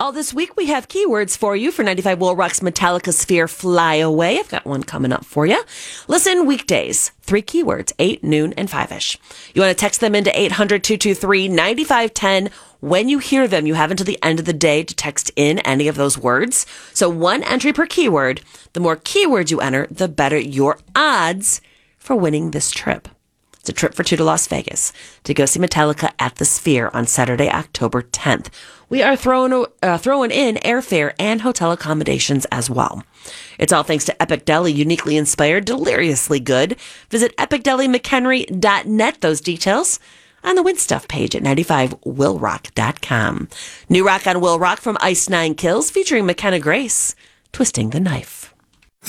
All this week, we have keywords for you for 95 Will Rock's Metallica Sphere Fly Away. I've got one coming up for you. Listen weekdays, 3 keywords, 8, noon, and 5-ish. You want to text them into 800-223-9510. When you hear them, you have until the end of the day to text in any of those words. So 1 entry per keyword. The more keywords you enter, the better your odds for winning this trip. It's a trip for 2 to Las Vegas to go see Metallica at the Sphere on Saturday, October 10th. We are throwing in airfare and hotel accommodations as well. It's all thanks to Epic Deli, uniquely inspired, deliriously good. Visit epicdelimchenry.net. Those details on the Win Stuff page at 95willrock.com. New rock on Will Rock from Ice Nine Kills featuring McKenna Grace, Twisting the Knife.